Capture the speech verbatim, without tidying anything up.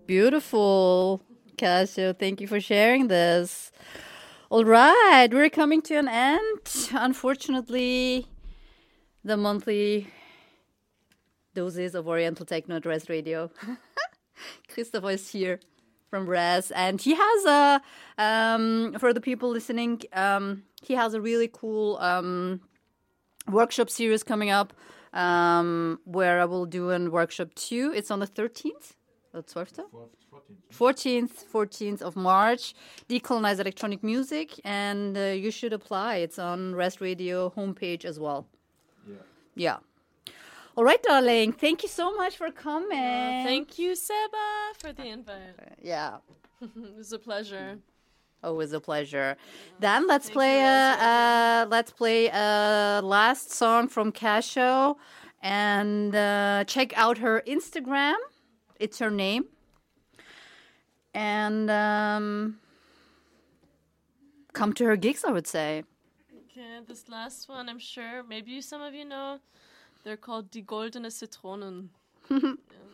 Beautiful, Casio. Thank you for sharing this. All right, we're coming to an end. Unfortunately, the monthly doses of Oriental Techno at Res Radio. Christopher is here from Res, and he has a, um, for the people listening, um, he has a really cool um, workshop series coming up um, where I will do a workshop too. It's on the thirteenth, or twelfth? fourteenth, fourteenth of March, Decolonize Electronic Music, and uh, you should apply. It's on Rest Radio homepage as well. Yeah. Yeah. All right, darling. Thank you so much for coming. Uh, thank you, Seba, for the invite. Yeah. It was a pleasure. Always a pleasure. Then let's Thank play you a also. uh, let's play a last song from Casio, and uh, check out her Instagram. It's her name. And um, come to her gigs, I would say. Okay, this last one, I'm sure maybe some of you know. They're called Die Goldene Zitronen. Yeah.